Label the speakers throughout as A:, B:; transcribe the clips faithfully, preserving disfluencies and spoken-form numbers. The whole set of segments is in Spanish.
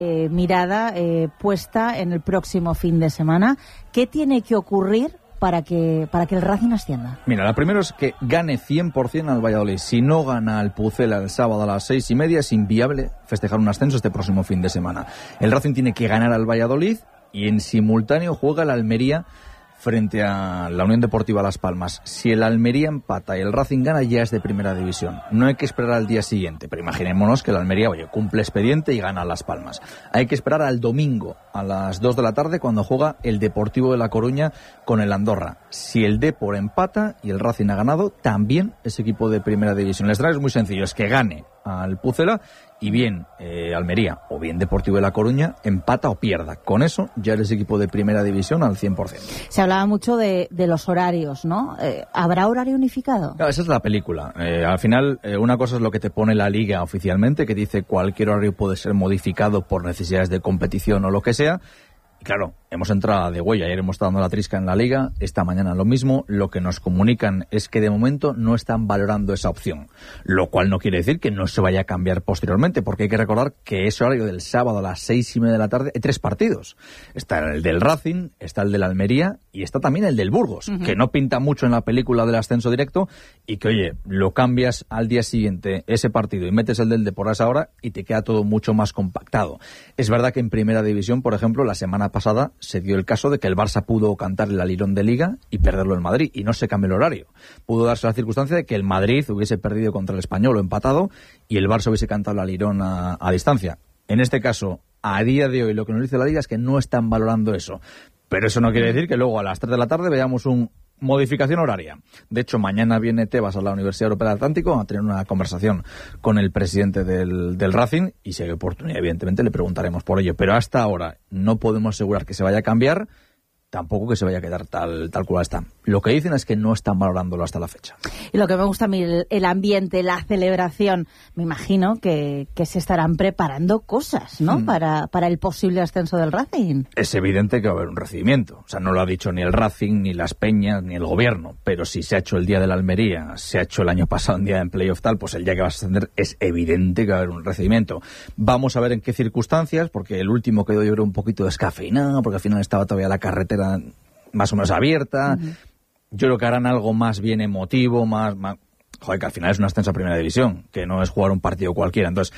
A: Eh, mirada eh, puesta en el próximo fin de semana. ¿Qué tiene que ocurrir para que para que el Racing ascienda?
B: Mira, la primera es que gane cien por ciento al Valladolid. Si no gana el Pucela el sábado a las seis y media, es inviable festejar un ascenso este próximo fin de semana. El Racing tiene que ganar al Valladolid y en simultáneo juega el Almería frente a la Unión Deportiva Las Palmas. Si el Almería empata y el Racing gana, ya es de primera división. No hay que esperar al día siguiente, pero imaginémonos que el Almería, oye, cumple expediente y gana a Las Palmas. Hay que esperar al domingo a las dos de la tarde cuando juega el Deportivo de La Coruña con el Andorra. Si el Depor empata y el Racing ha ganado, también es equipo de primera división. El escenario es muy sencillo, es que gane al Pucela y bien eh, Almería o bien Deportivo de La Coruña empata o pierda. Con eso ya eres equipo de primera división al cien por ciento.
A: Se hablaba mucho de, de los horarios, ¿no? Eh, ¿Habrá horario unificado?
B: Claro, esa es la película. Eh, al final, eh, una cosa es lo que te pone la Liga oficialmente, que dice cualquier horario puede ser modificado por necesidades de competición o lo que sea. Y claro, hemos entrado de huella, ayer hemos estado dando la trisca en la Liga, esta mañana lo mismo. Lo que nos comunican es que de momento no están valorando esa opción, lo cual no quiere decir que no se vaya a cambiar posteriormente, porque hay que recordar que ese horario del sábado a las seis y media de la tarde hay tres partidos. Está el del Racing, está el del Almería y está también el del Burgos, uh-huh. que no pinta mucho en la película del ascenso directo y que, oye, lo cambias al día siguiente ese partido y metes el del Depor a esa hora y te queda todo mucho más compactado. Es verdad que en Primera División, por ejemplo, la semana pasada se dio el caso de que el Barça pudo cantarle el alirón de Liga y perderlo en Madrid, y no se cambió el horario. Pudo darse la circunstancia de que el Madrid hubiese perdido contra el Español o empatado y el Barça hubiese cantado el alirón a, a distancia. En este caso, a día de hoy, lo que nos dice la Liga es que no están valorando eso. Pero eso no quiere decir que luego a las tres de la tarde veamos un modificación horaria. De hecho, mañana viene Tebas a la Universidad Europea del Atlántico a tener una conversación con el presidente del, del Racing y si hay oportunidad, evidentemente, le preguntaremos por ello. Pero hasta ahora no podemos asegurar que se vaya a cambiar, tampoco que se vaya a quedar tal, tal cual está. Lo que dicen es que no están valorándolo hasta la fecha.
A: Y lo que me gusta a mí, el, el ambiente, la celebración, me imagino que, que se estarán preparando cosas, ¿no? Mm. Para, para el posible ascenso del Racing.
B: Es evidente que va a haber un recibimiento. O sea, no lo ha dicho ni el Racing, ni las Peñas, ni el gobierno. Pero si se ha hecho el día de la Almería, se ha hecho el año pasado un día en playoff tal, pues el día que vas a ascender es evidente que va a haber un recibimiento. Vamos a ver en qué circunstancias, porque el último quedó yo creo un poquito descafeinado, porque al final estaba todavía la carretera más o menos abierta. Uh-huh. Yo creo que harán algo más bien emotivo, más, más... Joder, que al final es un ascenso a Primera División, que no es jugar un partido cualquiera. Entonces,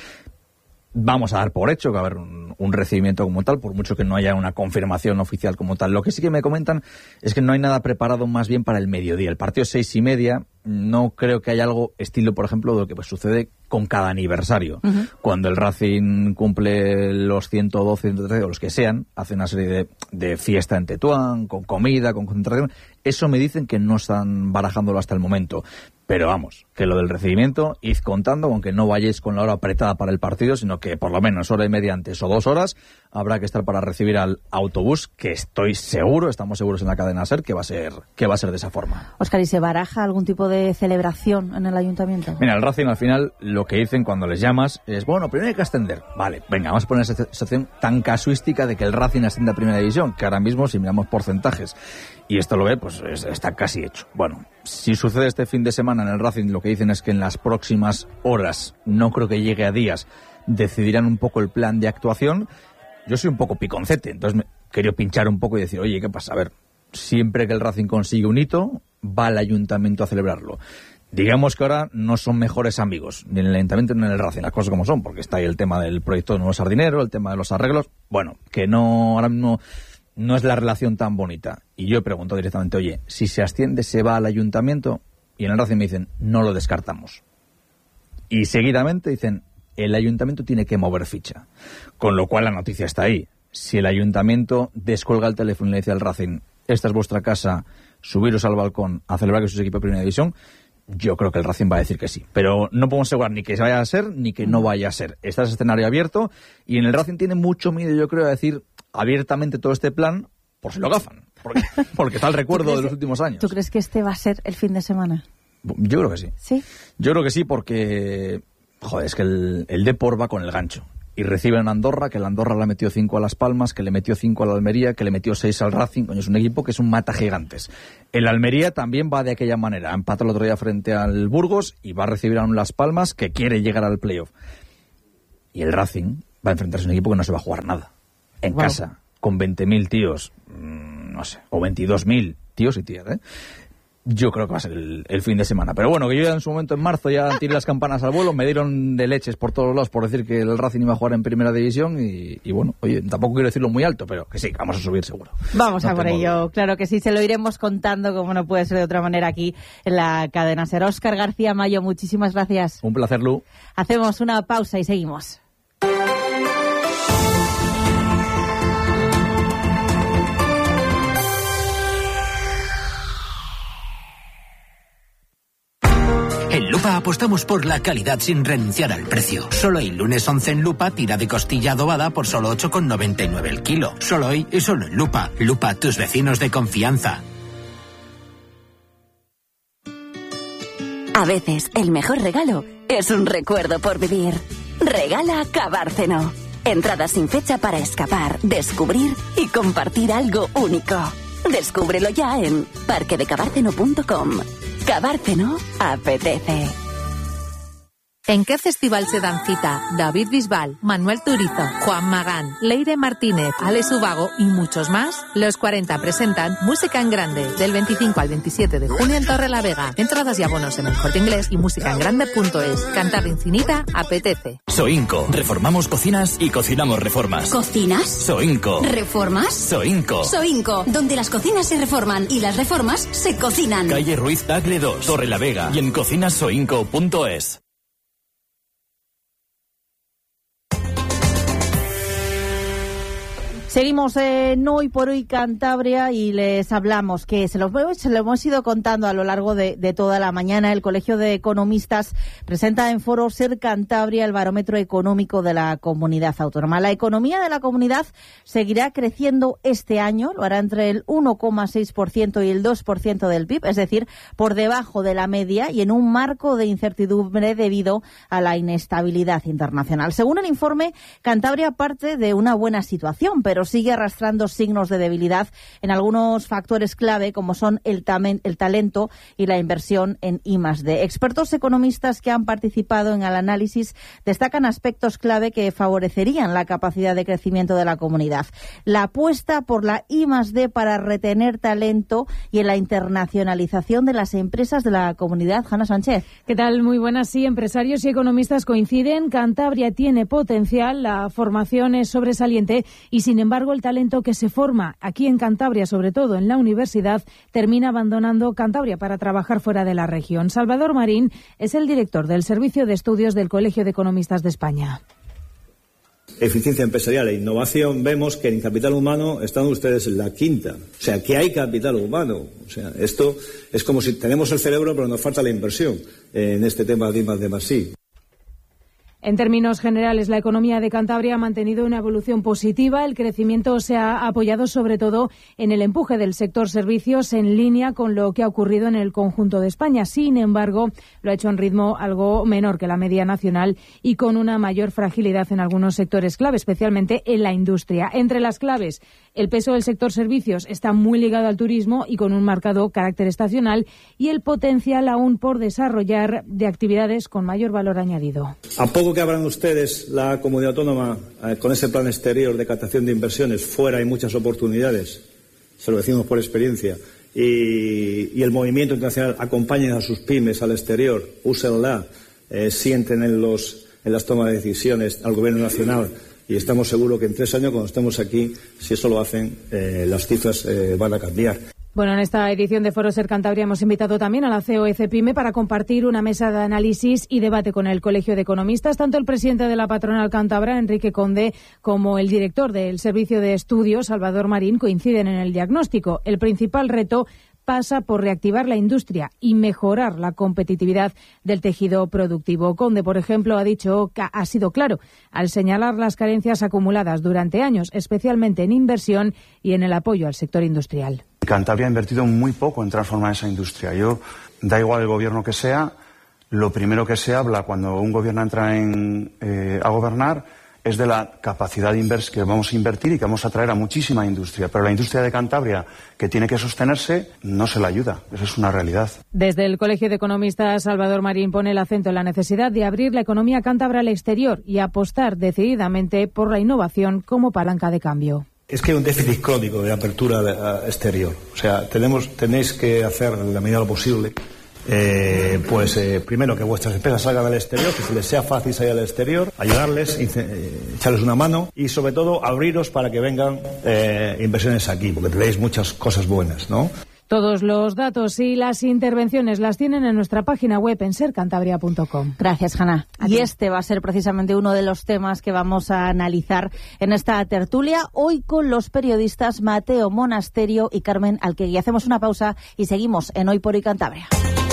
B: vamos a dar por hecho que va a haber un, un recibimiento como tal, por mucho que no haya una confirmación oficial como tal. Lo que sí que me comentan es que no hay nada preparado más bien para el mediodía. El partido es seis y media. No creo que haya algo estilo, por ejemplo, de lo que pues, sucede con cada aniversario. Uh-huh. Cuando el Racing cumple los ciento doce, ciento trece o los que sean, hace una serie de, de fiesta en Tetuán, con comida, con concentración. Eso me dicen que no están barajándolo hasta el momento. Pero vamos, que lo del recibimiento, id contando, aunque no vayáis con la hora apretada para el partido, sino que por lo menos hora y media antes o dos horas habrá que estar para recibir al autobús, que estoy seguro, estamos seguros en la cadena SER, que va a ser, que va a ser de esa forma.
A: Óscar, ¿y se baraja algún tipo de celebración en el ayuntamiento?
B: Mira, el Racing al final lo que dicen cuando les llamas es, bueno, primero hay que ascender. Vale, venga, vamos a poner esa situación tan casuística de que el Racing ascienda a Primera División, que ahora mismo si miramos porcentajes y esto lo ve, pues es, está casi hecho. Bueno, si sucede este fin de semana en el Racing, lo que dicen es que en las próximas horas, no creo que llegue a días, decidirán un poco el plan de actuación. Yo soy un poco piconcete, entonces me quería pinchar un poco y decir, oye, ¿qué pasa? A ver, siempre que el Racing consigue un hito, va al ayuntamiento a celebrarlo. Digamos que ahora no son mejores amigos, ni en el ayuntamiento ni en el Racing, las cosas como son, porque está ahí el tema del proyecto de Nuevo Sardinero, el tema de los arreglos, bueno, que no, ahora mismo no es la relación tan bonita. Y yo he preguntado directamente, oye, si se asciende, ¿se va al ayuntamiento? Y en el Racing me dicen, no lo descartamos. Y seguidamente dicen, el ayuntamiento tiene que mover ficha. Con lo cual la noticia está ahí. Si el ayuntamiento descuelga el teléfono y le dice al Racing, esta es vuestra casa, subiros al balcón a celebrar que sois equipo de Primera División, yo creo que el Racing va a decir que sí. Pero no podemos asegurar ni que vaya a ser, ni que no vaya a ser. Está ese escenario abierto y en el Racing tiene mucho miedo, yo creo, a decir abiertamente todo este plan por si lo gafan. Porque, porque está el recuerdo de los últimos años.
A: ¿Tú crees que este va a ser el fin de semana?
B: Yo creo que sí.
A: ¿Sí?
B: Yo creo que sí porque, joder, es que el, el Depor va con el gancho. Y recibe en Andorra, que el Andorra le metió cinco a Las Palmas, que le metió cinco a la Almería, que le metió seis al Racing. Coño, es un equipo que es un mata gigantes. El Almería también va de aquella manera. Empata el otro día frente al Burgos y va a recibir a un Las Palmas que quiere llegar al playoff. Y el Racing, va a enfrentarse a un equipo que no se va a jugar nada. En wow. casa, con veinte mil tíos, mmm, no sé, o veintidós mil tíos y tías, ¿eh? Yo creo que va a ser el, el fin de semana. Pero bueno, que yo ya en su momento, en marzo, ya tiré las campanas al vuelo, me dieron de leches por todos lados por decir que el Racing iba a jugar en primera división y, y bueno, oye, tampoco quiero decirlo muy alto, pero que sí, vamos a subir seguro.
A: Vamos
B: no
A: a por ello, duda. Claro que sí, se lo iremos contando, como no puede ser de otra manera, aquí en la cadena SER. Óscar García Mayo, muchísimas gracias.
B: Un placer, Lu.
A: Hacemos una pausa y seguimos.
C: En Lupa apostamos por la calidad sin renunciar al precio. Solo hoy, lunes once en Lupa, tira de costilla adobada por solo ocho con noventa y nueve el kilo. Solo hoy y solo en Lupa. Lupa, tus vecinos de confianza.
D: A veces, el mejor regalo es un recuerdo por vivir. Regala Cabárceno. Entradas sin fecha para escapar, descubrir y compartir algo único. Descúbrelo ya en parque de cabárceno punto com. Cabárceno apetece.
E: ¿En qué festival se dan cita David Bisbal, Manuel Turizo, Juan Magán, Leire Martínez, Alex Ubago y muchos más? Los cuarenta presentan Música en Grande del veinticinco al veintisiete de junio en Torrelavega. Entradas y abonos en El Corte Inglés y música en grande punto es. Cantar infinita apetece.
F: Soinco. Reformamos cocinas y cocinamos reformas.
G: ¿Cocinas?
F: Soinco.
G: ¿Reformas?
F: Soinco.
G: Soinco, donde las cocinas se reforman y las reformas se cocinan.
F: Calle Ruiz Tagle dos, Torrelavega y en cocinas soinco punto es.
A: Seguimos en Hoy por Hoy Cantabria y les hablamos que se, los, se lo hemos ido contando a lo largo de, de toda la mañana. El Colegio de Economistas presenta en Foro Ser Cantabria el barómetro económico de la comunidad autónoma. La economía de la comunidad seguirá creciendo este año, lo hará entre el uno coma seis por ciento y el dos por ciento del P I B, es decir, por debajo de la media y en un marco de incertidumbre debido a la inestabilidad internacional. Según el informe, Cantabria parte de una buena situación, pero sigue arrastrando signos de debilidad en algunos factores clave como son el, tamen, el talento y la inversión en I más D. Expertos economistas que han participado en el análisis destacan aspectos clave que favorecerían la capacidad de crecimiento de la comunidad. La apuesta por la I más D para retener talento y en la internacionalización de las empresas de la comunidad. Hanna Sánchez.
H: ¿Qué tal? Muy buenas. Sí, empresarios y economistas coinciden. Cantabria tiene potencial, la formación es sobresaliente y, sin embargo, el talento que se forma aquí en Cantabria, sobre todo en la universidad, termina abandonando Cantabria para trabajar fuera de la región. Salvador Marín es el director del Servicio de Estudios del Colegio de Economistas de España.
I: Eficiencia empresarial e innovación, vemos que en capital humano están ustedes en la quinta. O sea, que hay capital humano. O sea, esto es como si tenemos el cerebro pero nos falta la inversión en este tema de I más D más I.
H: En términos generales, la economía de Cantabria ha mantenido una evolución positiva. El crecimiento se ha apoyado sobre todo en el empuje del sector servicios en línea con lo que ha ocurrido en el conjunto de España. Sin embargo, lo ha hecho en ritmo algo menor que la media nacional y con una mayor fragilidad en algunos sectores clave, especialmente en la industria. Entre las claves, el peso del sector servicios está muy ligado al turismo y con un marcado carácter estacional y el potencial aún por desarrollar de actividades con mayor valor añadido.
I: ¿A poco que abran ustedes la comunidad autónoma eh, con ese plan exterior de captación de inversiones? Fuera hay muchas oportunidades, se lo decimos por experiencia, y, y el movimiento internacional, acompañen a sus pymes al exterior, úsenla, eh, sienten en, los, en las tomas de decisiones al gobierno nacional y estamos seguros que en tres años cuando estemos aquí, si eso lo hacen, eh, las cifras eh, van a cambiar.
H: Bueno, en esta edición de Foro Ser Cantabria hemos invitado también a la C O E CEPIME para compartir una mesa de análisis y debate con el Colegio de Economistas. Tanto el presidente de la patronal cántabra, Enrique Conde, como el director del Servicio de Estudios, Salvador Marín, coinciden en el diagnóstico. El principal reto pasa por reactivar la industria y mejorar la competitividad del tejido productivo. Conde, por ejemplo, ha dicho que ha sido claro al señalar las carencias acumuladas durante años, especialmente en inversión y en el apoyo al sector industrial.
J: Cantabria ha invertido muy poco en transformar esa industria. Yo, da igual el gobierno que sea, lo primero que se habla cuando un gobierno entra en, eh, a gobernar es de la capacidad invers que vamos a invertir y que vamos a traer a muchísima industria. Pero la industria de Cantabria, que tiene que sostenerse, no se la ayuda. Eso es una realidad.
H: Desde el Colegio de Economistas, Salvador Marín pone el acento en la necesidad de abrir la economía cántabra al exterior y apostar decididamente por la innovación como palanca de cambio.
I: Es que hay un déficit crónico de apertura de, exterior. O sea, tenemos, tenéis que hacer, en la medida de lo posible, eh, pues eh, primero que vuestras empresas salgan al exterior, que se les sea fácil salir al exterior, ayudarles, eh, echarles una mano y sobre todo abriros para que vengan eh, inversiones aquí, porque tenéis muchas cosas buenas, ¿no?
H: Todos los datos y las intervenciones las tienen en nuestra página web en ser cantabria punto com.
A: Gracias, Hanna. Y este va a ser precisamente uno de los temas que vamos a analizar en esta tertulia, hoy con los periodistas Mateo Monasterio y Carmen Alquegui. Hacemos una pausa y seguimos en Hoy por Hoy Cantabria.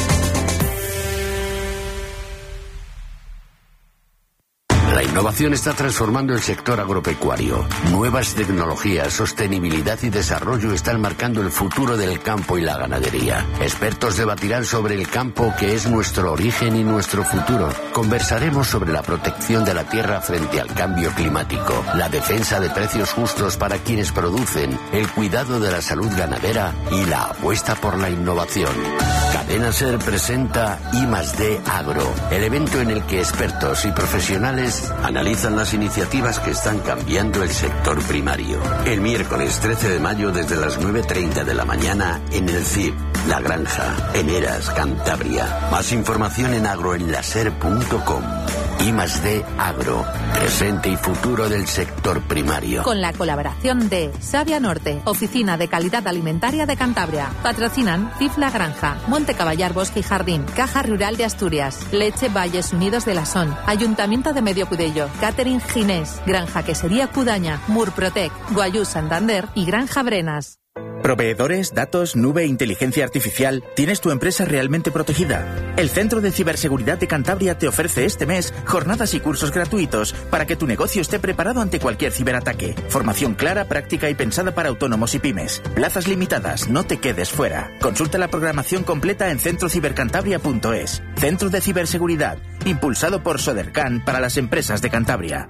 K: La innovación está transformando el sector agropecuario. Nuevas tecnologías, sostenibilidad y desarrollo están marcando el futuro del campo y la ganadería. Expertos debatirán sobre el campo, que es nuestro origen y nuestro futuro. Conversaremos sobre la protección de la tierra frente al cambio climático, la defensa de precios justos para quienes producen, el cuidado de la salud ganadera y la apuesta por la innovación. Cadena Ser presenta I más D Agro, el evento en el que expertos y profesionales analizan las iniciativas que están cambiando el sector primario. El miércoles trece de mayo desde las nueve treinta de la mañana en el C I P, La Granja, en Eras, Cantabria. Más información en agroenlaser punto com. I más D Agro, presente y futuro del sector primario.
E: Con la colaboración de Savia Norte, Oficina de Calidad Alimentaria de Cantabria. Patrocinan C I F La Granja, Monte Caballar Bosque y Jardín, Caja Rural de Asturias, Leche Valles Unidos de la Son, Ayuntamiento de Medio Cudello, Catering Ginés, Granja Quesería Cudaña, Murprotec, Guayú Santander y Granja Brenas.
L: Proveedores, datos, nube, inteligencia artificial. ¿Tienes tu empresa realmente protegida? El Centro de Ciberseguridad de Cantabria te ofrece este mes jornadas y cursos gratuitos para que tu negocio esté preparado ante cualquier ciberataque. Formación clara, práctica y pensada para autónomos y pymes. Plazas limitadas, no te quedes fuera. Consulta la programación completa en centro cibercantabria punto es. Centro de Ciberseguridad, impulsado por Sodercan para las empresas de Cantabria.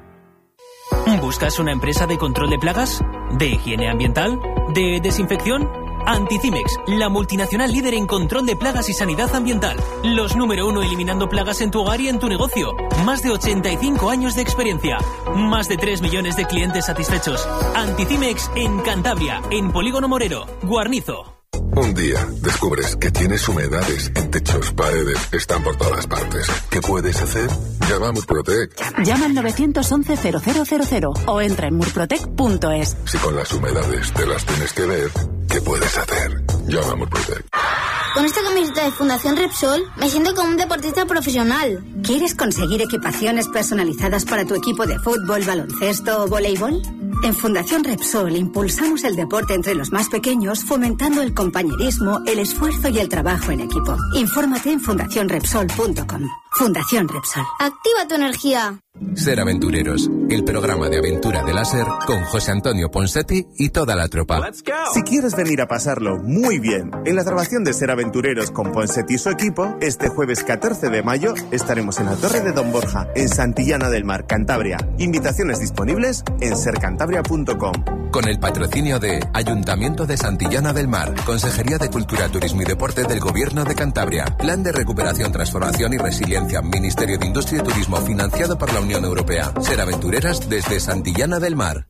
M: ¿Buscas una empresa de control de plagas? ¿De higiene ambiental? ¿De desinfección? Anticimex, la multinacional líder en control de plagas y sanidad ambiental. Los número uno eliminando plagas en tu hogar y en tu negocio. Más de ochenta y cinco años de experiencia. Más de tres millones de clientes satisfechos. Anticimex en Cantabria, en Polígono Morero, Guarnizo.
N: Un día descubres que tienes humedades en techos, paredes, están por todas partes. ¿Qué puedes hacer? Llama a Murprotec.
O: Llama al nueve once cero cero cero cero o entra en murprotec punto es.
N: Si con las humedades te las tienes que ver, ¿qué puedes hacer? Llama a Murprotec.
P: Con esta camiseta de Fundación Repsol me siento como un deportista profesional.
G: ¿Quieres conseguir equipaciones personalizadas para tu equipo de fútbol, baloncesto o voleibol? En Fundación Repsol impulsamos el deporte entre los más pequeños, fomentando el compañerismo, el esfuerzo y el trabajo en equipo. Infórmate en fundación repsol punto com. Fundación Repsol.
P: Activa tu energía.
Q: Ser Aventureros, el programa de aventura de láser con José Antonio Ponsetti y toda la tropa.
R: Si quieres venir a pasarlo muy bien en la grabación de Ser Aventureros con Ponsetti y su equipo, este jueves catorce de mayo estaremos en la Torre de Don Borja, en Santillana del Mar, Cantabria. Invitaciones disponibles en ser cantabria punto com.
Q: Con el patrocinio de Ayuntamiento de Santillana del Mar, Consejería de Cultura, Turismo y Deporte del Gobierno de Cantabria, Plan de Recuperación, Transformación y Resiliencia, Ministerio de Industria y Turismo, financiado por la Unión Europea. Ser Aventureras desde Santillana del Mar.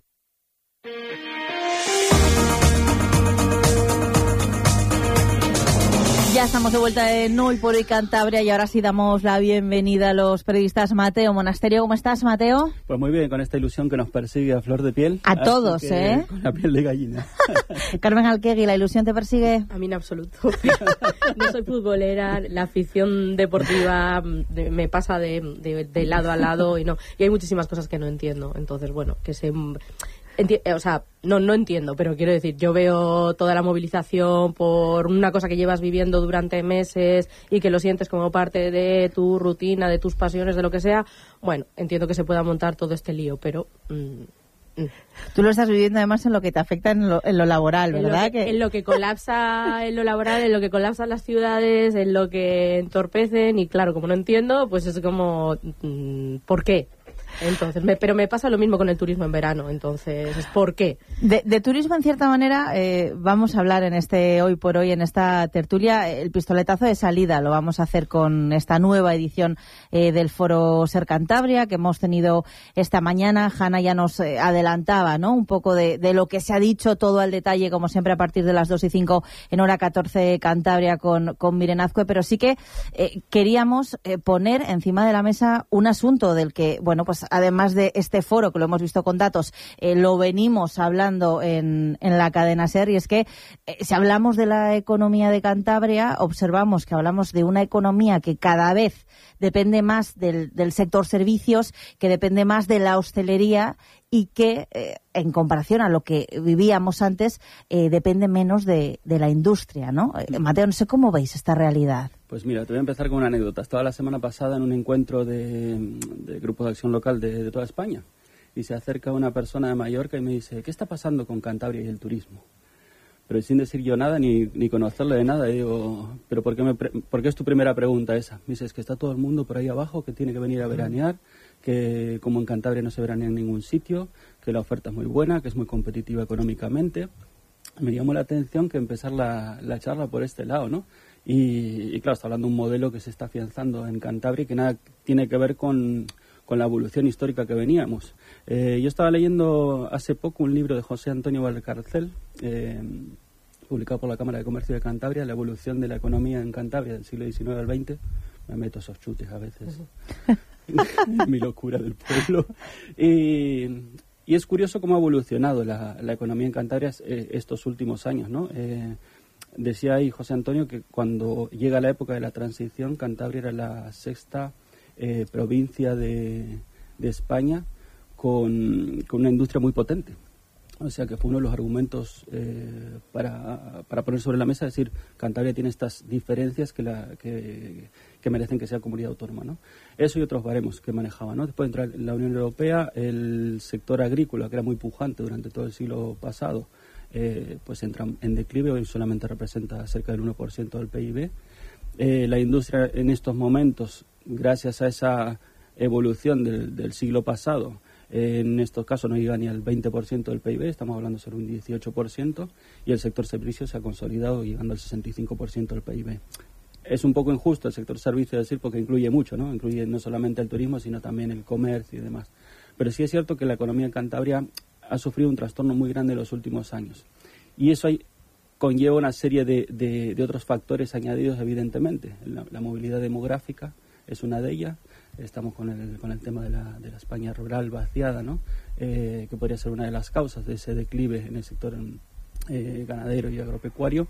A: Ya estamos de vuelta en Hoy por Hoy Cantabria y ahora sí damos la bienvenida a los periodistas. Mateo Monasterio, ¿cómo estás, Mateo?
S: Pues muy bien, con esta ilusión que nos persigue a flor de piel.
A: A todos, ¿eh?
S: Con la piel de gallina.
A: Carmen Alquegui, ¿la ilusión te persigue?
T: A mí en absoluto. No soy futbolera, la afición deportiva de, me pasa de, de, de lado a lado y no. Y hay muchísimas cosas que no entiendo. Entonces, bueno, que se... Enti- o sea, no, no entiendo, pero quiero decir, yo veo toda la movilización por una cosa que llevas viviendo durante meses y que lo sientes como parte de tu rutina, de tus pasiones, de lo que sea. Bueno, entiendo que se pueda montar todo este lío, pero... Mmm,
A: Tú lo estás viviendo además en lo que te afecta en lo, en lo laboral, ¿verdad?
T: En lo que, que... en lo que colapsa en lo laboral, en lo que colapsan las ciudades, en lo que entorpecen y claro, como no entiendo, pues es como, ¿por qué? Entonces, me, pero me pasa lo mismo con el turismo en verano. Entonces, ¿por qué?
A: De, de turismo, en cierta manera, eh, vamos a hablar en este Hoy por Hoy, en esta tertulia, el pistoletazo de salida. Lo vamos a hacer con esta nueva edición eh, del Foro Ser Cantabria que hemos tenido esta mañana. Hanna ya nos eh, adelantaba, ¿no?, un poco de, de lo que se ha dicho, todo al detalle, como siempre, a partir de las dos y cinco en hora catorce Cantabria con, con Miren Azcue, pero sí que eh, queríamos eh, poner encima de la mesa un asunto del que, bueno, pues además de este foro, que lo hemos visto con datos, eh, lo venimos hablando en, en la cadena SER, y es que eh, si hablamos de la economía de Cantabria, observamos que hablamos de una economía que cada vez depende más del, del sector servicios, que depende más de la hostelería y que, eh, en comparación a lo que vivíamos antes, eh, depende menos de, de la industria, ¿no? Eh, Mateo, no sé cómo veis esta realidad.
S: Pues mira, te voy a empezar con una anécdota. Estaba la semana pasada en un encuentro de, de grupos de acción local de, de toda España, y se acerca una persona de Mallorca y me dice: ¿qué está pasando con Cantabria y el turismo? Pero sin decir yo nada, ni, ni conocerle de nada. Y digo, ¿pero por qué, me pre- por qué es tu primera pregunta esa? Me dice: es que está todo el mundo por ahí abajo que tiene que venir a veranear, que como en Cantabria no se veranea en ningún sitio, que la oferta es muy buena, que es muy competitiva económicamente. Me llamó la atención que empezar la, la charla por este lado, ¿no? Y, y claro, está hablando de un modelo que se está afianzando en Cantabria y que nada tiene que ver con, con la evolución histórica que veníamos. Eh, yo estaba leyendo hace poco un libro de José Antonio Valcarcel, eh, publicado por la Cámara de Comercio de Cantabria, La evolución de la economía en Cantabria del siglo diecinueve al veinte. Me meto esos chutes a veces. Mi locura del pueblo. Y, y es curioso cómo ha evolucionado la, la economía en Cantabria eh, estos últimos años, ¿no? Eh, decía ahí José Antonio que cuando llega la época de la transición, Cantabria era la sexta eh, provincia de, de España con, con una industria muy potente. O sea que fue uno de los argumentos eh, para, para poner sobre la mesa, decir, Cantabria tiene estas diferencias que, la, que, que merecen que sea comunidad autónoma, ¿no? Eso y otros baremos que manejaba, ¿no? Después de entrar en la Unión Europea, el sector agrícola, que era muy pujante durante todo el siglo pasado, eh, pues entra en declive, hoy solamente representa cerca del uno por ciento del P I B. Eh, la industria en estos momentos, gracias a esa evolución del, del siglo pasado, en estos casos no llega ni al veinte por ciento del P I B, estamos hablando sobre un dieciocho por ciento, y el sector servicios se ha consolidado llegando al sesenta y cinco por ciento del P I B. Es un poco injusto el sector servicios decir, porque incluye mucho, ¿no? Incluye no solamente el turismo, sino también el comercio y demás. Pero sí es cierto que la economía en Cantabria ha sufrido un trastorno muy grande en los últimos años. Y eso hay, conlleva una serie de, de, de otros factores añadidos, evidentemente. La, la movilidad demográfica es una de ellas. Estamos con el, con el tema de la, de la España rural vaciada, ¿no? Eh, que podría ser una de las causas de ese declive en el sector eh, ganadero y agropecuario.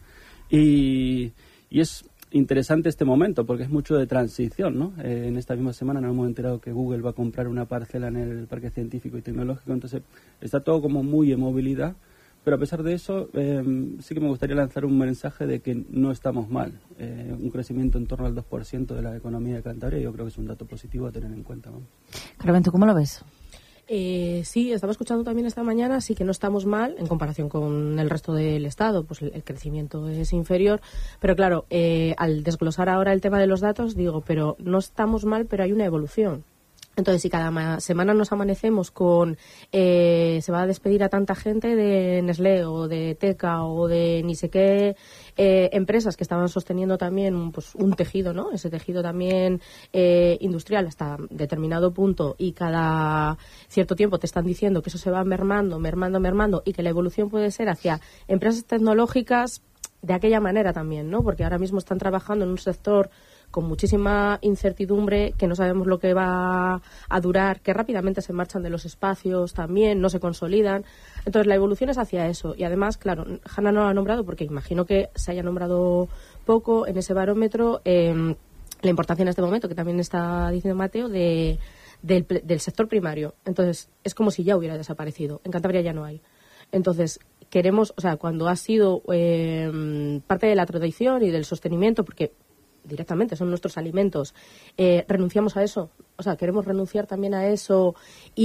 S: Y, y es interesante este momento porque es mucho de transición, ¿no? Eh, en esta misma semana nos hemos enterado que Google va a comprar una parcela en el Parque Científico y Tecnológico, entonces está todo como muy en movilidad. Pero a pesar de eso, eh, sí que me gustaría lanzar un mensaje de que no estamos mal. Eh, un crecimiento en torno al dos por ciento de la economía de Cantabria, yo creo que es un dato positivo a tener en cuenta, ¿no?
A: Carmen, ¿tú cómo lo ves?
T: Eh, sí, estaba escuchando también esta mañana, sí que no estamos mal en comparación con el resto del Estado, pues el, el crecimiento es inferior, pero claro, eh, al desglosar ahora el tema de los datos, digo, pero no estamos mal, pero hay una evolución. Entonces, si cada ma- semana nos amanecemos con eh, se va a despedir a tanta gente de Nestlé o de Teca o de ni sé qué eh, empresas que estaban sosteniendo también un, pues, un tejido, ¿no? Ese tejido también eh, industrial hasta determinado punto, y cada cierto tiempo te están diciendo que eso se va mermando, mermando, mermando, y que la evolución puede ser hacia empresas tecnológicas de aquella manera también, ¿no? Porque ahora mismo están trabajando en un sector con muchísima incertidumbre, que no sabemos lo que va a durar, que rápidamente se marchan de los espacios también, no se consolidan. Entonces, la evolución es hacia eso. Y además, claro, Hanna no lo ha nombrado porque imagino que se haya nombrado poco en ese barómetro eh, la importancia en este momento, que también está diciendo Mateo, de, del, del sector primario. Entonces, es como si ya hubiera desaparecido. En Cantabria ya no hay. Entonces, queremos, o sea, cuando ha sido eh, parte de la tradición y del sostenimiento, porque directamente son nuestros alimentos, eh, renunciamos a eso. o sea, queremos renunciar también a eso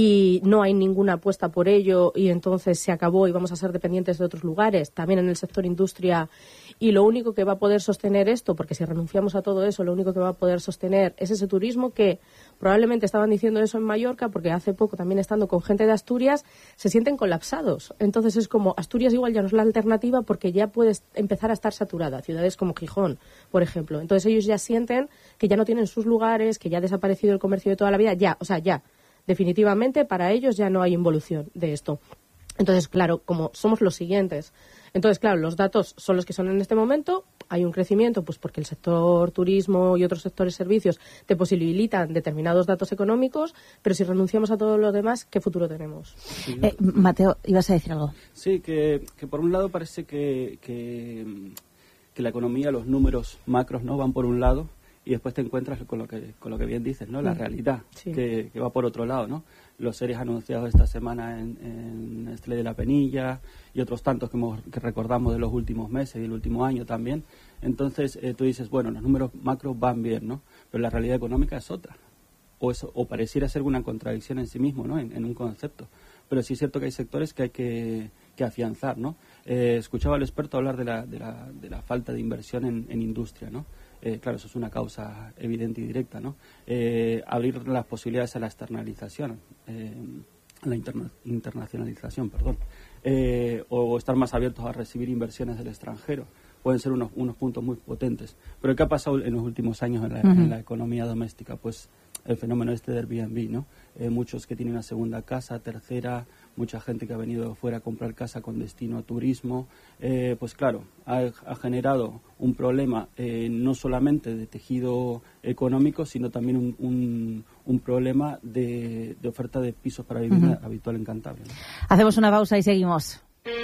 T: y no hay ninguna apuesta por ello y entonces se acabó y vamos a ser dependientes de otros lugares, también en el sector industria, y lo único que va a poder sostener esto, porque si renunciamos a todo eso, lo único que va a poder sostener es ese turismo que probablemente estaban diciendo eso en Mallorca, porque hace poco también estando con gente de Asturias, se sienten colapsados. Entonces es como, Asturias igual ya no es la alternativa porque ya puedes empezar a estar saturada, ciudades como Gijón, por ejemplo. Entonces ellos ya sienten que ya no tienen sus lugares, que ya ha desaparecido el comercio de toda la vida, ya, o sea, ya, definitivamente para ellos ya no hay involución de esto. Entonces, claro, como somos los siguientes. Entonces, claro, los datos son los que son en este momento. Hay un crecimiento, pues porque el sector turismo y otros sectores servicios te posibilitan determinados datos económicos, pero si renunciamos a todo lo demás, ¿qué futuro tenemos?
A: Sí. Eh, Mateo, ibas a decir algo.
S: Sí, que, que por un lado parece que, que, que la economía, los números macros, ¿no?, van por un lado y después te encuentras con lo que, con lo que bien dices, ¿no?, la mm. realidad, sí. que, que va por otro lado, ¿no? Los seres anunciados esta semana en, en Nestlé de la Penilla y otros tantos que, hemos, que recordamos de los últimos meses y el último año también. Entonces eh, tú dices, bueno, los números macros van bien, ¿no? Pero la realidad económica es otra. O, es, o pareciera ser una contradicción en sí mismo, ¿no?, en, en un concepto. Pero sí es cierto que hay sectores que hay que, que afianzar, ¿no? Eh, escuchaba al experto hablar de la, de la, de la falta de inversión en, en industria, ¿no? Eh, claro, eso es una causa evidente y directa, ¿no? Eh, abrir las posibilidades a la externalización, eh, a la interna internacionalización, perdón, eh, o estar más abiertos a recibir inversiones del extranjero. Pueden ser unos, unos puntos muy potentes. Pero ¿qué ha pasado en los últimos años en la, uh-huh. en la economía doméstica? Pues el fenómeno este del Airbnb, ¿no? Eh, muchos que tienen una segunda casa, tercera, mucha gente que ha venido de fuera a comprar casa con destino a turismo, eh, pues claro, ha, ha generado un problema eh, no solamente de tejido económico, sino también un, un, un problema de, de oferta de pisos para vivienda uh-huh. habitual en Cantabria, ¿no?
A: Hacemos una pausa y seguimos.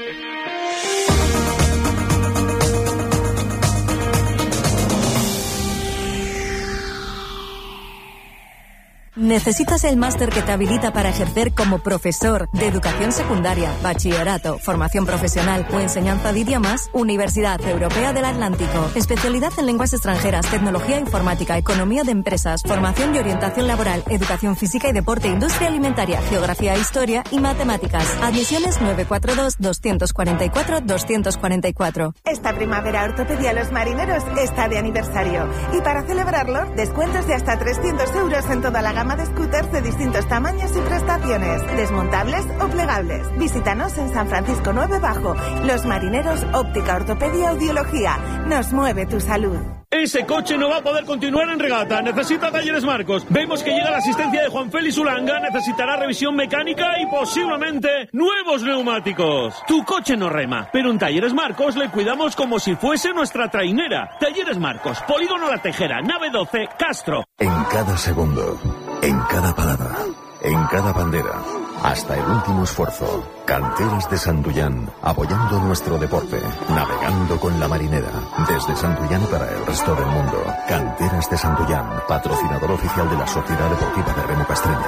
U: ¿Necesitas el máster que te habilita para ejercer como profesor de educación secundaria, bachillerato, formación profesional o enseñanza de idiomas? Universidad Europea del Atlántico. Especialidad en lenguas extranjeras, tecnología informática, economía de empresas, formación y orientación laboral, educación física y deporte, industria alimentaria, geografía e historia y matemáticas. Admisiones nueve cuatro dos, dos cuatro cuatro, dos cuatro cuatro.
V: Esta primavera Ortopedia Los Marineros está de aniversario. Y para celebrarlo, descuentos de hasta trescientos euros en toda la gama de scooters de distintos tamaños y prestaciones, desmontables o plegables. Visítanos en San Francisco nueve Bajo. Los Marineros, óptica, ortopedia, audiología. Nos mueve tu salud.
W: Ese coche no va a poder continuar en regata. Necesita Talleres Marcos. Vemos que llega la asistencia de Juan Félix Ulanga. Necesitará revisión mecánica y posiblemente nuevos neumáticos. Tu coche no rema, pero en Talleres Marcos le cuidamos como si fuese nuestra trainera. Talleres Marcos, Polígono La Tejera, nave doce, Castro.
X: En cada segundo, en cada palabra, en cada bandera, hasta el último esfuerzo. Canteras de Santullán, apoyando nuestro deporte, navegando con la marinera, desde Santullán para el resto del mundo. Canteras de Santullán, patrocinador oficial de la Sociedad Deportiva de Remo Castreña.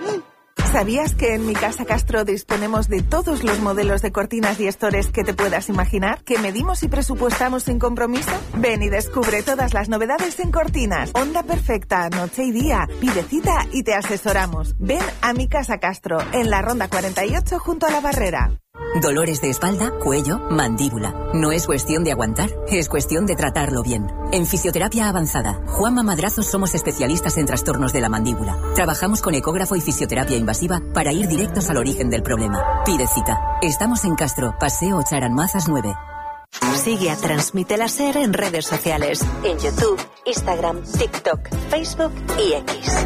V: ¿Sabías que en Mi Casa Castro disponemos de todos los modelos de cortinas y estores que te puedas imaginar? ¿Que medimos y presupuestamos sin compromiso? Ven y descubre todas las novedades en cortinas. Onda perfecta, noche y día. Pide cita y te asesoramos. Ven a Mi Casa Castro, en la Ronda cuarenta y ocho junto a la Barrera.
Y: Dolores de espalda, cuello, mandíbula. No es cuestión de aguantar, es cuestión de tratarlo bien. En Fisioterapia Avanzada, Juanma Madrazos somos especialistas en trastornos de la mandíbula. Trabajamos con ecógrafo y fisioterapia invasiva para ir directos al origen del problema. Pide cita. Estamos en Castro, Paseo Charanmazas nueve.
Z: Sigue a Transmite la SER en redes sociales. En YouTube, Instagram, TikTok, Facebook y X.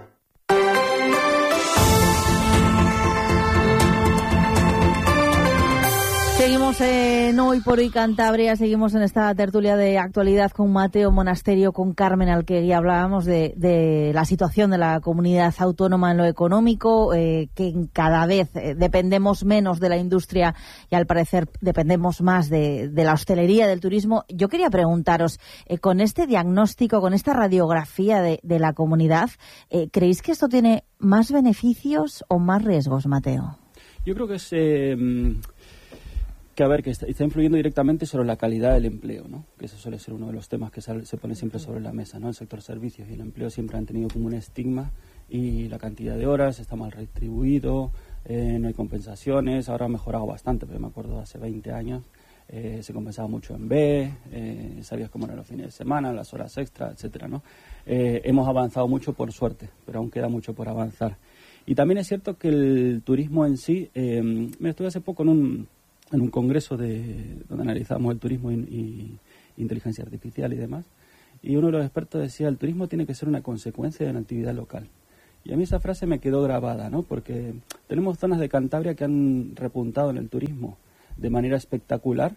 A: Seguimos en Hoy por Hoy Cantabria, seguimos en esta tertulia de actualidad con Mateo Monasterio, con Carmen Alquegui. Hablábamos de, de la situación de la comunidad autónoma en lo económico, eh, que cada vez eh, dependemos menos de la industria y al parecer dependemos más de, de la hostelería, del turismo. Yo quería preguntaros, eh, con este diagnóstico, con esta radiografía de, de la comunidad, eh, ¿creéis que esto tiene más beneficios o más riesgos, Mateo?
S: Yo creo que es... Eh, que a ver, que está, está influyendo directamente sobre la calidad del empleo, ¿no? Que eso suele ser uno de los temas que sale, se pone siempre sobre la mesa, ¿no? El sector servicios y el empleo siempre han tenido como un estigma y la cantidad de horas está mal retribuido, eh, no hay compensaciones. Ahora ha mejorado bastante, pero me acuerdo hace veinte años eh, se compensaba mucho en B, eh, sabías cómo eran los fines de semana, las horas extra, etcétera, ¿no? Eh, hemos avanzado mucho por suerte, pero aún queda mucho por avanzar. Y también es cierto que el turismo en sí, eh, me estuve hace poco en un, en un congreso de, donde analizábamos el turismo y, y inteligencia artificial y demás, y uno de los expertos decía, el turismo tiene que ser una consecuencia de una actividad local. Y a mí esa frase me quedó grabada, ¿no? Porque tenemos zonas de Cantabria que han repuntado en el turismo de manera espectacular,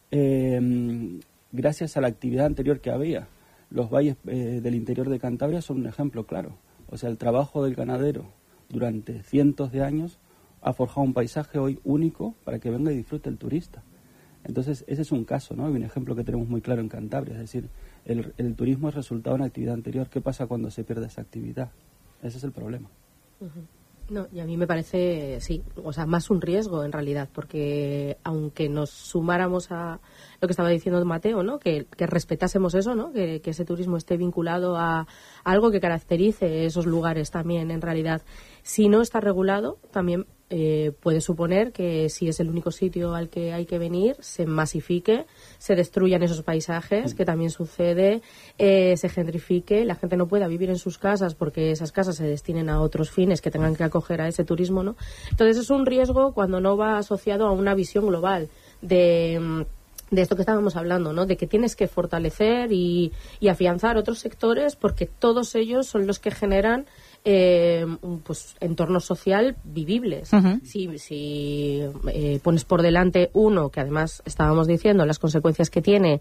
S: eh, gracias a la actividad anterior que había. Los valles eh, del interior de Cantabria son un ejemplo claro. O sea, el trabajo del ganadero durante cientos de años ha forjado un paisaje hoy único para que venga y disfrute el turista. Entonces, ese es un caso, ¿no? Y un ejemplo que tenemos muy claro en Cantabria. Es decir, el, el turismo es resultado de una actividad anterior. ¿Qué pasa cuando se pierde esa actividad? Ese es el problema.
T: Uh-huh. No, y a mí me parece, sí, o sea, más un riesgo en realidad, porque aunque nos sumáramos a lo que estaba diciendo Mateo, ¿no? Que, que respetásemos eso, ¿no? Que, que ese turismo esté vinculado a, a algo que caracterice esos lugares también, en realidad. Si no está regulado, también eh, puede suponer que si es el único sitio al que hay que venir, se masifique, se destruyan esos paisajes, que también sucede, eh, se gentrifique, la gente no pueda vivir en sus casas porque esas casas se destinen a otros fines que tengan que acoger a ese turismo, ¿no? Entonces es un riesgo cuando no va asociado a una visión global de... de esto que estábamos hablando, ¿no? De que tienes que fortalecer y, y afianzar otros sectores porque todos ellos son los que generan eh, un, pues, entorno social vivibles. Uh-huh. Si, si eh, pones por delante uno, que además estábamos diciendo las consecuencias que tiene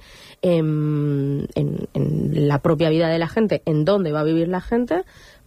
T: en, en, en la propia vida de la gente, en dónde va a vivir la gente,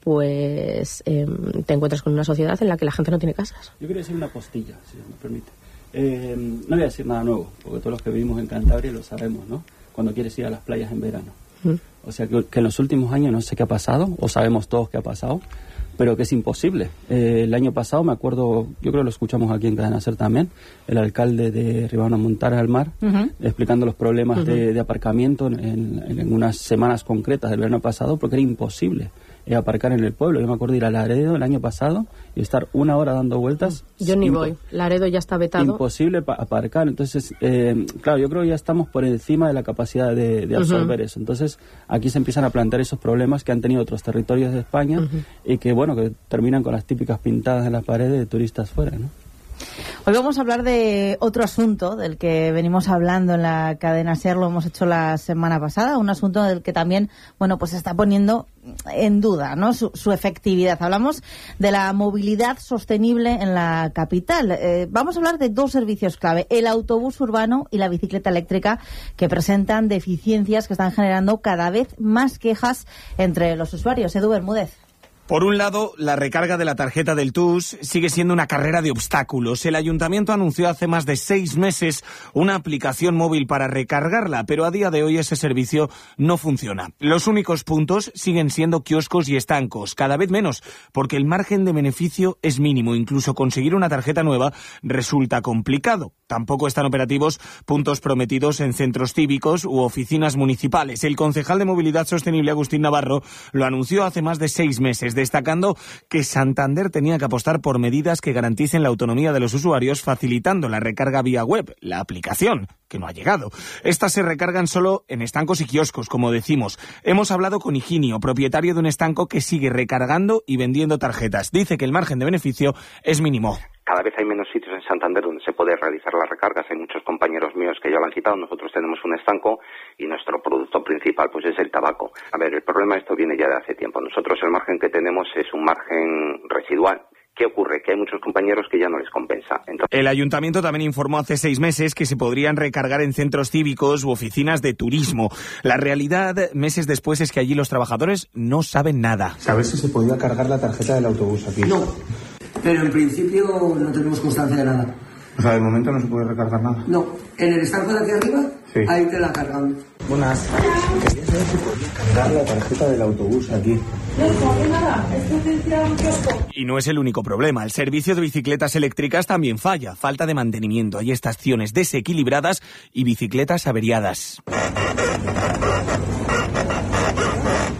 T: pues eh, te encuentras con una sociedad en la que la gente no tiene casas.
S: Yo quería decir una postilla, si me permite. Eh, no voy a decir nada nuevo, porque todos los que vivimos en Cantabria lo sabemos, ¿no? Cuando quieres ir a las playas en verano. Mm. O sea, que, que en los últimos años no sé qué ha pasado, o sabemos todos qué ha pasado, pero que es imposible. Eh, el año pasado, me acuerdo, yo creo que lo escuchamos aquí en Cadena Ser también, el alcalde de Ribauna-Montara del Mar, uh-huh. explicando los problemas uh-huh. de, de aparcamiento en, en, en unas semanas concretas del verano pasado, porque era imposible eh, aparcar en el pueblo. Yo me acuerdo de ir a Laredo el año pasado y estar una hora dando vueltas.
T: Yo ni voy. Laredo ya está vetado.
S: Imposible pa- aparcar. Entonces, eh, claro, yo creo que ya estamos por encima de la capacidad de, de absorber uh-huh. eso. Entonces, aquí se empiezan a plantear esos problemas que han tenido otros territorios de España uh-huh. y que, bueno, que terminan con las típicas pintadas en las paredes de turistas fuera, ¿no?
A: Hoy vamos a hablar de otro asunto del que venimos hablando en la cadena SER, lo hemos hecho la semana pasada, un asunto del que también, bueno, pues se está poniendo en duda, ¿no? Su, su efectividad. Hablamos de la movilidad sostenible en la capital. Eh, vamos a hablar de dos servicios clave, el autobús urbano y la bicicleta eléctrica, que presentan deficiencias que están generando cada vez más quejas entre los usuarios. Edu Bermúdez.
B: Por un lado, la recarga de la tarjeta del T U S sigue siendo una carrera de obstáculos. El ayuntamiento anunció hace más de seis meses una aplicación móvil para recargarla, pero a día de hoy ese servicio no funciona. Los únicos puntos siguen siendo kioscos y estancos, cada vez menos, porque el margen de beneficio es mínimo. Incluso conseguir una tarjeta nueva resulta complicado. Tampoco están operativos puntos prometidos en centros cívicos u oficinas municipales. El concejal de Movilidad Sostenible, Agustín Navarro, lo anunció hace más de seis meses, destacando que Santander tenía que apostar por medidas que garanticen la autonomía de los usuarios, facilitando la recarga vía web, la aplicación, que no ha llegado. Estas se recargan solo en estancos y kioscos, como decimos. Hemos hablado con Higinio, propietario de un estanco que sigue recargando y vendiendo tarjetas. Dice que el margen de beneficio es mínimo.
C: Cada vez hay menos sitios en Santander donde se puede realizar las recargas. Hay muchos compañeros míos que ya lo han quitado. Nosotros tenemos un estanco y nuestro producto principal pues es el tabaco. A ver, el problema de esto viene ya de hace tiempo. Nosotros el margen que tenemos es un margen residual. ¿Qué ocurre? Que hay muchos compañeros que ya no les compensa. Entonces...
B: El ayuntamiento también informó hace seis meses que se podrían recargar en centros cívicos u oficinas de turismo. La realidad, meses después, es que allí los trabajadores no saben nada.
D: ¿Sabes si se podía cargar la tarjeta del autobús aquí?
F: No, pero en principio no tenemos constancia de nada.
D: O sea, de momento no se puede recargar nada.
F: No, en el estanco de aquí arriba, sí. Ahí te la cargan.
D: Buenas. Quería saber si podía cargar la tarjeta del autobús aquí.
F: No, no, nada, es que te un kiosco.
B: Y no es el único problema. El servicio de bicicletas eléctricas también falla. Falta de mantenimiento. Hay estaciones desequilibradas y bicicletas averiadas.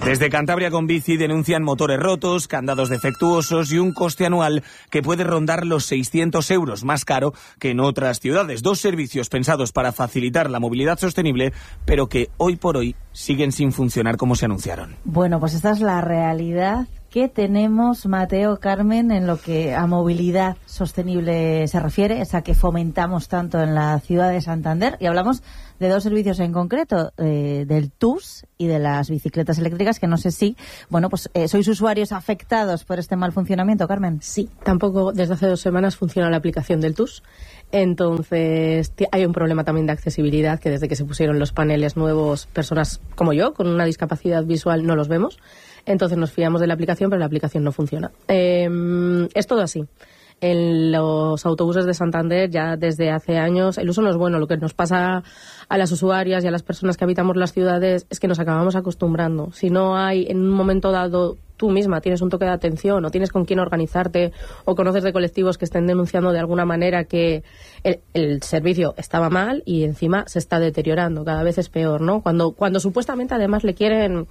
B: Desde Cantabria con Bici denuncian motores rotos, candados defectuosos y un coste anual que puede rondar los seiscientos euros, más caro que en otras ciudades. Dos servicios pensados para facilitar la movilidad sostenible, pero que hoy por hoy siguen sin funcionar como se anunciaron.
A: Bueno, pues esta es la realidad que tenemos, Mateo, Carmen, en lo que a movilidad sostenible se refiere, esa que fomentamos tanto en la ciudad de Santander. Y hablamos de dos servicios en concreto, eh, del T U S y de las bicicletas eléctricas, que no sé si, bueno, pues eh, sois usuarios afectados por este mal funcionamiento, Carmen.
T: Sí, tampoco desde hace dos semanas funciona la aplicación del T U S. Entonces hay un problema también de accesibilidad, que desde que se pusieron los paneles nuevos, personas como yo, con una discapacidad visual, no los vemos. Entonces nos fiamos de la aplicación, pero la aplicación no funciona. Eh, es todo así. En los autobuses de Santander ya desde hace años el uso no es bueno. Lo que nos pasa a las usuarias y a las personas que habitamos las ciudades es que nos acabamos acostumbrando. Si no hay en un momento dado tú misma tienes un toque de atención o tienes con quién organizarte o conoces de colectivos que estén denunciando de alguna manera que el, el servicio estaba mal y encima se está deteriorando, cada vez es peor, ¿no? Cuando, cuando supuestamente además le quieren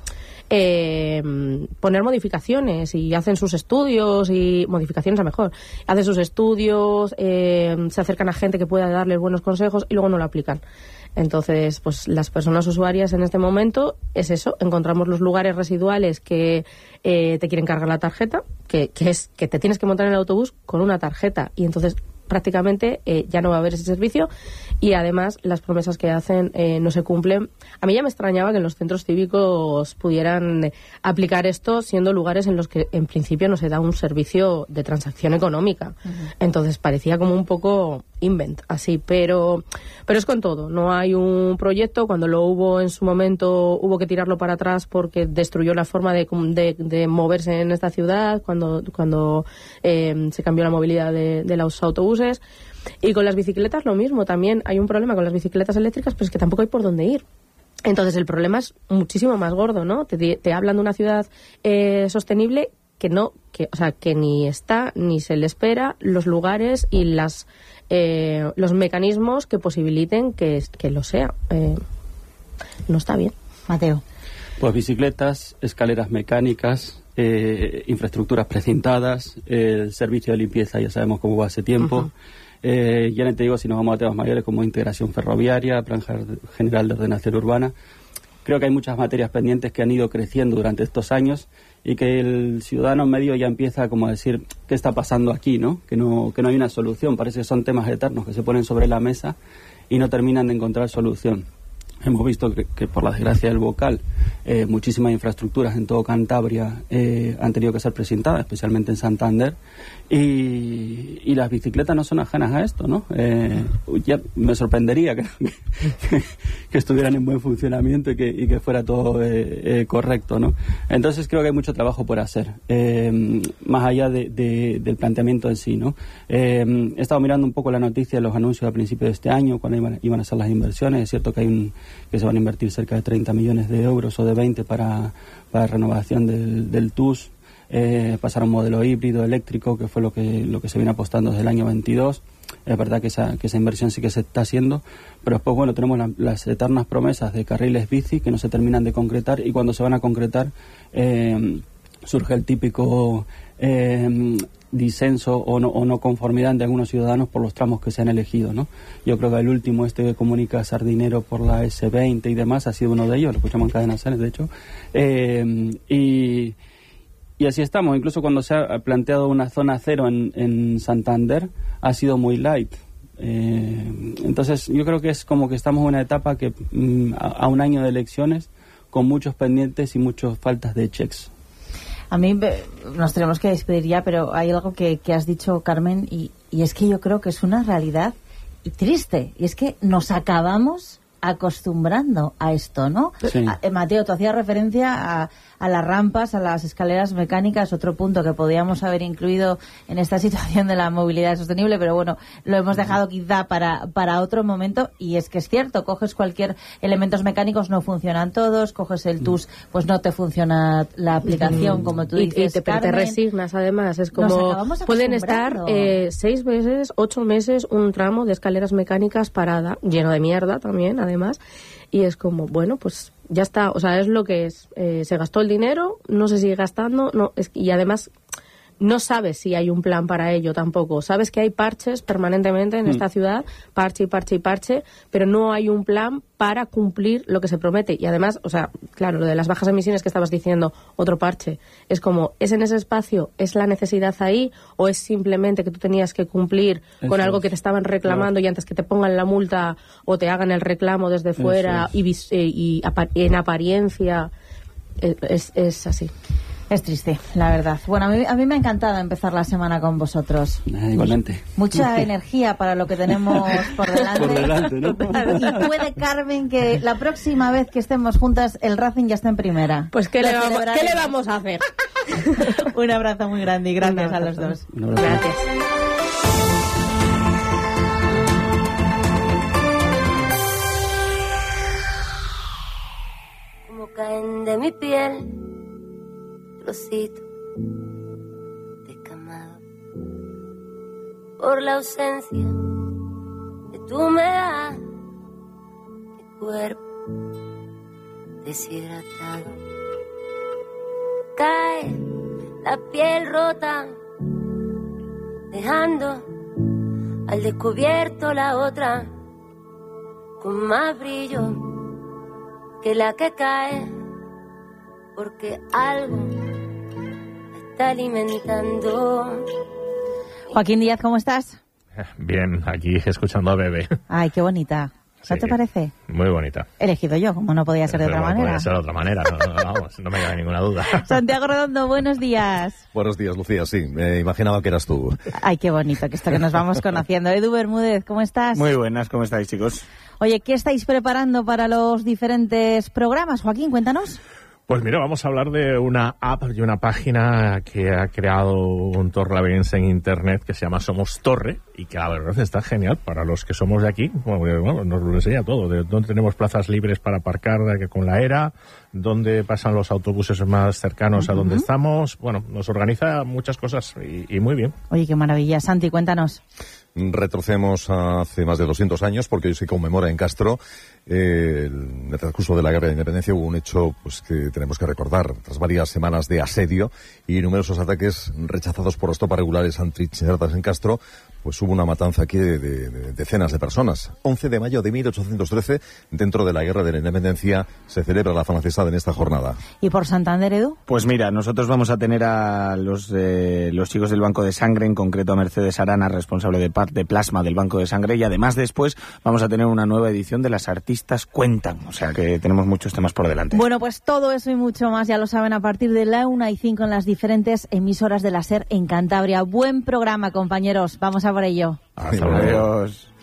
T: eh, poner modificaciones y hacen sus estudios y modificaciones a mejor, hacen sus estudios, eh, se acercan a gente que pueda darles buenos consejos y luego no lo aplican. Entonces, pues las personas usuarias en este momento es eso, encontramos los lugares residuales que eh, te quieren cargar la tarjeta, que, que es que te tienes que montar en el autobús con una tarjeta y entonces prácticamente eh, ya no va a haber ese servicio y además las promesas que hacen eh, no se cumplen. A mí ya me extrañaba que en los centros cívicos pudieran eh, aplicar esto siendo lugares en los que en principio no se da un servicio de transacción económica. Uh-huh. Entonces parecía como un poco invent, así, pero pero es con todo. No hay un proyecto. Cuando lo hubo en su momento hubo que tirarlo para atrás porque destruyó la forma de, de, de moverse en esta ciudad cuando, cuando eh, se cambió la movilidad de, de los autobuses. Y con las bicicletas lo mismo, también hay un problema con las bicicletas eléctricas, pero es que tampoco hay por dónde ir. Entonces el problema es muchísimo más gordo, ¿no? Te, te hablan de una ciudad eh, sostenible que no, que, o sea, que ni está ni se le espera los lugares y las eh, los mecanismos que posibiliten que, que lo sea. Eh, no está bien.
A: Mateo.
S: Pues bicicletas, escaleras mecánicas, eh, infraestructuras precintadas, eh, el servicio de limpieza ya sabemos cómo va hace tiempo. Uh-huh. Eh, ya no te digo si nos vamos a temas mayores como integración ferroviaria, Plan General de Ordenación Urbana. Creo que hay muchas materias pendientes que han ido creciendo durante estos años y que el ciudadano medio ya empieza como a decir qué está pasando aquí, ¿no? Que no, que no hay una solución. Parece que son temas eternos que se ponen sobre la mesa y no terminan de encontrar solución. Hemos visto que, que por la desgracia del Bocal, eh, muchísimas infraestructuras en todo Cantabria eh, han tenido que ser precintadas, especialmente en Santander, y, y las bicicletas no son ajenas a esto, ¿no? Eh, ya me sorprendería que, que, que estuvieran en buen funcionamiento y que, y que fuera todo eh, eh, correcto, ¿no? Entonces creo que hay mucho trabajo por hacer, eh, más allá de, de, del planteamiento en sí, ¿no? Eh, he estado mirando un poco la noticia de los anuncios a principios de este año, cuando iban, iban a hacer las inversiones. Es cierto que hay un que se van a invertir cerca de treinta millones de euros o de veinte para, para renovación del, del T U S, eh, pasar a un modelo híbrido eléctrico, que fue lo que lo que se viene apostando desde el año veintidós. Es verdad que esa, que esa inversión sí que se está haciendo, pero después, bueno, tenemos la, las eternas promesas de carriles bici que no se terminan de concretar, y cuando se van a concretar eh, surge el típico eh, disenso o no, o no conformidad de algunos ciudadanos por los tramos que se han elegido, ¿no? Yo creo que el último, este que comunica Sardinero por la ese veinte y demás, ha sido uno de ellos, lo escuchamos en Cadena Ser, de hecho, eh, y, y así estamos. Incluso cuando se ha planteado una zona cero en, en Santander, ha sido muy light. Eh, entonces yo creo que es como que estamos en una etapa que mm, a, a un año de elecciones, con muchos pendientes y muchas faltas de checks.
A: A mí nos tenemos que despedir ya, pero hay algo que, que has dicho, Carmen, y, y es que yo creo que es una realidad y triste, y es que nos acabamos acostumbrando a esto, ¿no? Sí. A, eh, Mateo, tú hacías referencia a, a las rampas, a las escaleras mecánicas, otro punto que podíamos haber incluido en esta situación de la movilidad sostenible, pero bueno, lo hemos dejado quizá para, para otro momento, y es que es cierto, coges cualquier elementos mecánicos, no funcionan todos, coges el T U S, pues no te funciona la aplicación, como tú dices,
T: y, y te, te resignas, además, es como pueden estar eh, seis meses, ocho meses, un tramo de escaleras mecánicas parada, lleno de mierda también, además, y es como, bueno, pues ya está, o sea, es lo que es. Eh, se gastó el dinero, no se sigue gastando, no es, y además no sabes si hay un plan para ello tampoco. Sabes que hay parches permanentemente en mm. esta ciudad, parche y parche y parche, pero no hay un plan para cumplir lo que se promete. Y además, o sea, claro, lo de las bajas emisiones que estabas diciendo, otro parche, es como, ¿es en ese espacio? ¿Es la necesidad ahí? ¿O es simplemente que tú tenías que cumplir Eso con algo que te estaban reclamando claro. y antes que te pongan la multa o te hagan el reclamo desde fuera y, vis- eh, y apa- en apariencia es, es así?
A: Es triste, la verdad. Bueno, a mí, a mí me ha encantado empezar la semana con vosotros.
S: Eh, igualmente.
A: Mucha energía para lo que tenemos por delante.
S: Por delante, ¿no?
A: Y puede, Carmen, que la próxima vez que estemos juntas el Racing ya está en primera.
T: Pues ¿qué, le vamos, ¿qué le vamos a hacer?
A: Un abrazo muy grande y gracias a los dos.
T: Gracias.
E: Como caen de mi piel trocito descamado por la ausencia de tu humedad, mi cuerpo deshidratado. Cae la piel rota, dejando al descubierto la otra con más brillo que la que cae, porque algo está alimentando.
A: Joaquín Díaz, ¿cómo estás?
H: Bien, aquí escuchando a Bebe.
A: Ay, qué bonita. ¿No
H: Sí,
A: te parece?
H: Muy bonita.
A: He elegido yo, como no podía ser de otra
H: no
A: manera.
H: podía ser de otra manera, no, no, vamos, no me cabe ninguna duda.
A: Santiago Redondo, buenos días.
I: Buenos días, Lucía, sí, me imaginaba que eras tú.
A: Ay, qué bonito, que esto que nos vamos conociendo. Edu Bermúdez, ¿cómo estás?
B: Muy buenas, ¿cómo estáis, chicos?
A: Oye, ¿qué estáis preparando para los diferentes programas? Joaquín, cuéntanos.
H: Pues mira, vamos a hablar de una app y una página que ha creado un torlavense en internet que se llama Somos Torre y que la verdad está genial para los que somos de aquí. Bueno, bueno, nos lo enseña todo, de dónde tenemos plazas libres para aparcar con la ERA, dónde pasan los autobuses más cercanos uh-huh. a donde estamos. Bueno, nos organiza muchas cosas y, y muy bien.
A: Oye, qué maravilla. Santi, cuéntanos.
I: Retrocedemos hace más de doscientos años, porque hoy se conmemora en Castro eh, el, el transcurso de la Guerra de Independencia. Hubo un hecho pues que tenemos que recordar, tras varias semanas de asedio y numerosos ataques rechazados por las tropas regulares antitrincheradas en Castro, pues hubo una matanza aquí de, de, de decenas de personas. once de mayo de mil ochocientos trece, dentro de la Guerra de la Independencia, se celebra la francesada en esta jornada.
A: ¿Y por Santander, Edu?
B: Pues mira, nosotros vamos a tener a los, eh, los chicos del Banco de Sangre, en concreto a Mercedes Arana, responsable de, de plasma del Banco de Sangre, y además después vamos a tener una nueva edición de Las Artistas Cuentan, o sea que tenemos muchos temas por delante.
A: Bueno, pues todo eso y mucho más, ya lo saben, a partir de la una y cinco en las diferentes emisoras de la SER en Cantabria. Buen programa, compañeros, vamos a por ello.
B: Hasta luego. Adiós.